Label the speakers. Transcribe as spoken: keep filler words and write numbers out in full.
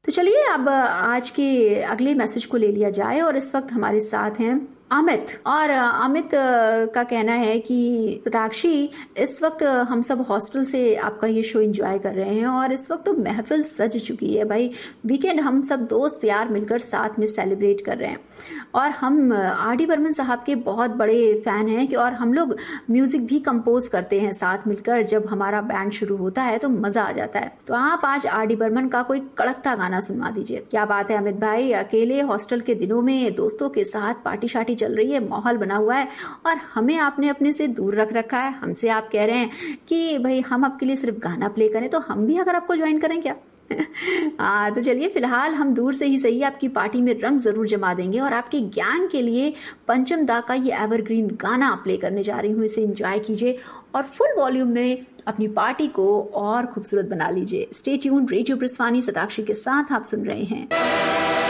Speaker 1: तो चलिए अब आज के अगले मैसेज को ले लिया जाए और इस वक्त हमारे साथ हैं अमित। और अमित का कहना है कि सताक्षी, इस वक्त हम सब हॉस्टल से आपका ये शो एंजॉय कर रहे हैं और इस वक्त तो महफिल सज चुकी है भाई। वीकेंड हम सब दोस्त यार मिलकर साथ में सेलिब्रेट कर रहे हैं और हम आर डी बर्मन साहब के बहुत बड़े फैन हैं कि और हम लोग म्यूजिक भी कंपोज करते हैं साथ मिलकर। जब हमारा बैंड शुरू होता है तो मजा आ जाता है। तो आप आज आर डी बर्मन का कोई कड़कता गाना सुनवा दीजिए। क्या बात है अमित भाई, अकेले हॉस्टल के दिनों में दोस्तों के साथ पार्टी शार्टी चल रही है, माहौल बना हुआ है और हमें आपने अपने से दूर रख रखा है। हमसे आप कह रहे हैं कि भाई हम आपके लिए सिर्फ गाना प्ले करें, तो हम भी अगर आपको ज्वाइन करें क्या? आ, तो चलिए फिलहाल हम दूर से ही सही आपकी पार्टी में रंग जरूर जमा देंगे और आपके गैंग के लिए पंचम दा का ये एवरग्रीन गाना प्ले करने जा रही हूँ। इसे एंजॉय कीजिए और फुल वॉल्यूम में अपनी पार्टी को और खूबसूरत बना लीजिए। स्टे ट्यून्ड, रेडियो ब्रिस्वानी सताक्षी के साथ आप सुन रहे हैं।